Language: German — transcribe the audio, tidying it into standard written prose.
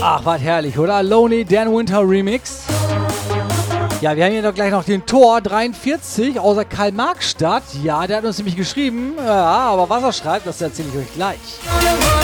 Ach, was herrlich, oder? Lonely Dan Winter Remix. Ja, wir haben hier doch gleich noch den Tor 43 aus der Karl-Marx-Stadt. Ja, der hat uns nämlich geschrieben. Ja, aber was er schreibt, das erzähle ich euch gleich.